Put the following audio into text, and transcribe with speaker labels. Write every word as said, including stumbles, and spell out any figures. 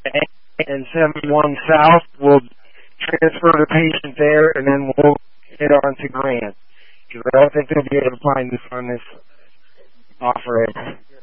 Speaker 1: and seventy-one South. We'll transfer the patient there, and then we'll head on to Grant. Because I don't think they'll be able to find this on this offer.